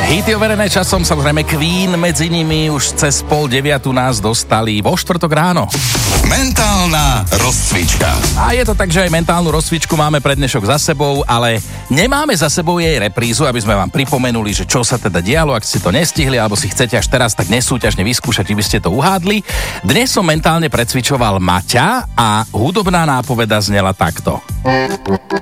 Hity overené časom, samozrejme Queen medzi nimi, už cez 8:30 nás dostali vo štvrtok ráno. Mentálna rozcvička. A je to tak, že aj mentálnu rozcvičku máme pred dnešok za sebou, ale nemáme za sebou jej reprízu, aby sme vám pripomenuli, že čo sa teda dialo, ak ste to nestihli, alebo si chcete až teraz tak nesúťažne vyskúšať, či by ste to uhádli. Dnes som mentálne precvičoval Maťa a hudobná nápoveda znela takto.